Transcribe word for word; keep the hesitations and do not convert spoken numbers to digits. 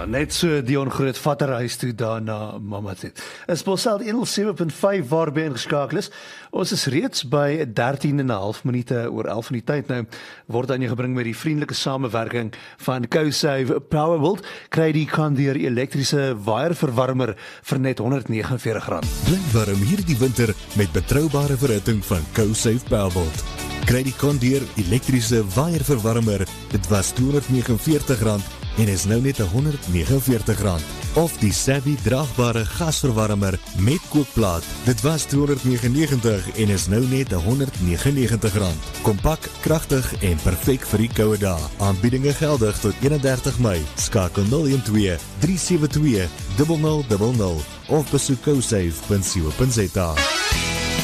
Ja, net so Dion Groot vat haar huis toe daarna Mamatit. Is Bosveld honderd sewe punt vyf waarby ingeskakel is. Ons is reeds by dertien en 'n half minute oor elf van die tyd nou word aan jou gebring met die vriendelike samewerking van CoSave Powerbolt. Kry die Condier elektriese waaierverwarmer vir net honderd vyf nege rand. Bly warm hierdie winter met betroubare verhitting van CoSave Powerbolt. Kry die Condier elektriese waaierverwarmer, dit was tweehonderd vyf nege rand en is nou net honderd vyf nege rand. Of die Savvy draagbare gasverwarmer met kookplaat, dit was tweehonderd negenennegentig en is nou net honderd negenennegentig rand. Kompak, kragtig en perfek vir die koue dae. Aanbiedinge geldig tot eenendertig Mei. Skakel nul een twee, drie sewe twee, nul nul nul nul of besoek cosave punt co punt za.